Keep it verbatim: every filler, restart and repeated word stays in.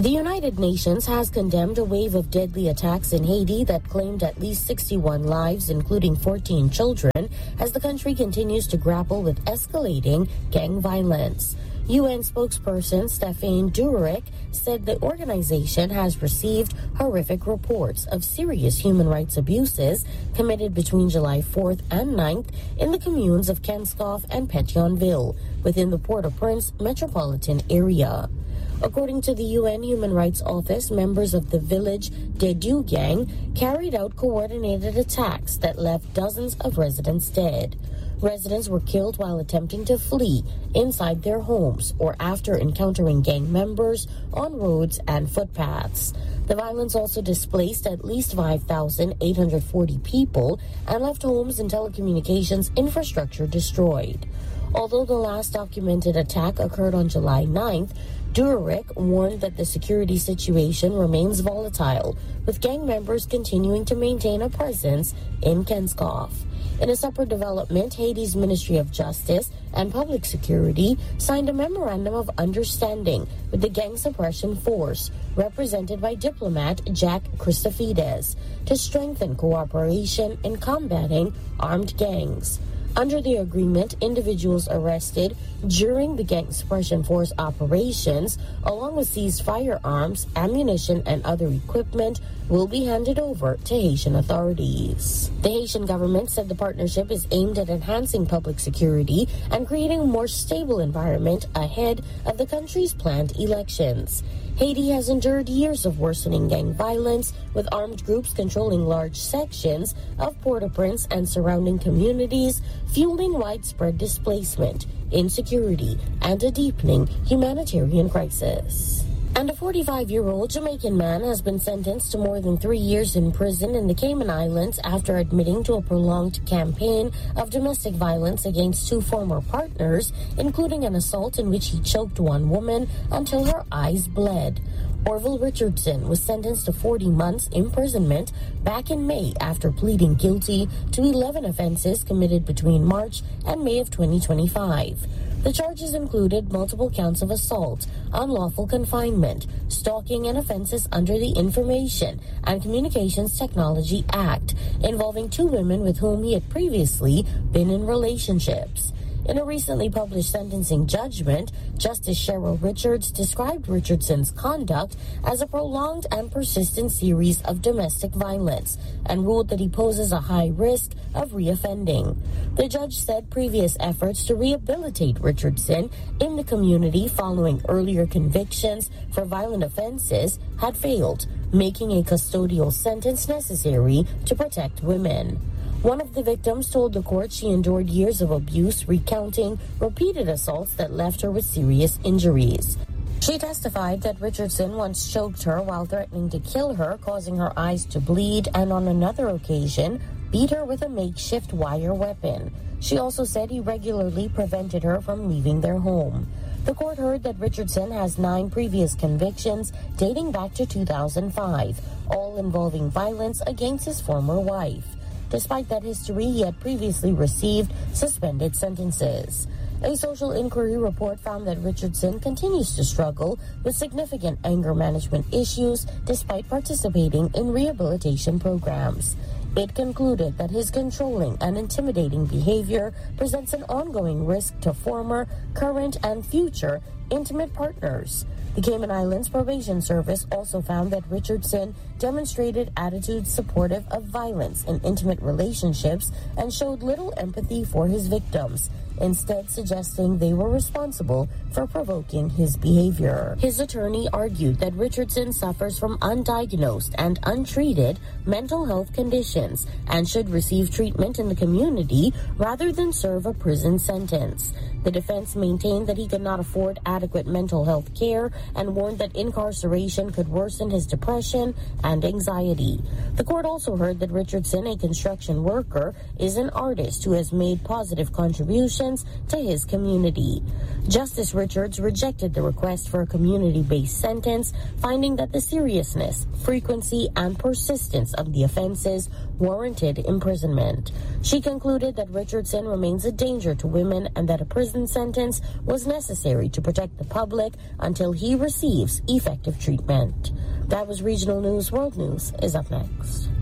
The United Nations has condemned a wave of deadly attacks in Haiti that claimed at least sixty-one lives, including fourteen children, as the country continues to grapple with escalating gang violence. U N spokesperson Stéphane Dujarric said the organization has received horrific reports of serious human rights abuses committed between July fourth and ninth in the communes of Kenskoff and Pétionville within the Port-au-Prince metropolitan area. According to the U N Human Rights Office, members of the Village des Dieux gang carried out coordinated attacks that left dozens of residents dead. Residents were killed while attempting to flee inside their homes or after encountering gang members on roads and footpaths. The violence also displaced at least five thousand eight hundred forty people and left homes and telecommunications infrastructure destroyed. Although the last documented attack occurred on July ninth, Dujarric warned that the security situation remains volatile, with gang members continuing to maintain a presence in Kenskoff. In a separate development, Haiti's Ministry of Justice and Public Security signed a memorandum of understanding with the Gang Suppression Force, represented by diplomat Jack Christofides, to strengthen cooperation in combating armed gangs. Under the agreement, individuals arrested during the Gang Suppression Force operations, along with seized firearms, ammunition, and other equipment, will be handed over to Haitian authorities. The Haitian government said the partnership is aimed at enhancing public security and creating a more stable environment ahead of the country's planned elections. Haiti has endured years of worsening gang violence, with armed groups controlling large sections of Port-au-Prince and surrounding communities, fueling widespread displacement, insecurity, and a deepening humanitarian crisis. And a forty-five-year-old Jamaican man has been sentenced to more than three years in prison in the Cayman Islands after admitting to a prolonged campaign of domestic violence against two former partners, including an assault in which he choked one woman until her eyes bled. Orville Richardson was sentenced to forty months imprisonment back in May after pleading guilty to eleven offenses committed between March and May of twenty twenty-five. The charges included multiple counts of assault, unlawful confinement, stalking, and offenses under the Information and Communications Technology Act, involving two women with whom he had previously been in relationships. In a recently published sentencing judgment, Justice Cheryl Richards described Richardson's conduct as a prolonged and persistent series of domestic violence and ruled that he poses a high risk of reoffending. The judge said previous efforts to rehabilitate Richardson in the community following earlier convictions for violent offenses had failed, making a custodial sentence necessary to protect women. One of the victims told the court she endured years of abuse, recounting repeated assaults that left her with serious injuries. She testified that Richardson once choked her while threatening to kill her, causing her eyes to bleed, and on another occasion, beat her with a makeshift wire weapon. She also said he regularly prevented her from leaving their home. The court heard that Richardson has nine previous convictions dating back to two thousand five, all involving violence against his former wife. Despite that history, he had previously received suspended sentences. A social inquiry report found that Richardson continues to struggle with significant anger management issues despite participating in rehabilitation programs. It concluded that his controlling and intimidating behavior presents an ongoing risk to former, current, and future intimate partners. The Cayman Islands Probation Service also found that Richardson demonstrated attitudes supportive of violence in intimate relationships and showed little empathy for his victims, instead suggesting they were responsible for provoking his behavior. His attorney argued that Richardson suffers from undiagnosed and untreated mental health conditions and should receive treatment in the community rather than serve a prison sentence. The defense maintained that he could not afford adequate mental health care and warned that incarceration could worsen his depression and anxiety. The court also heard that Richardson, a construction worker, is an artist who has made positive contributions violence to his community. Justice Richards rejected the request for a community-based sentence, finding that the seriousness, frequency, and persistence of the offenses warranted imprisonment. She concluded that Richardson remains a danger to women and that a prison sentence was necessary to protect the public until he receives effective treatment. That was Regional News. World News is up next.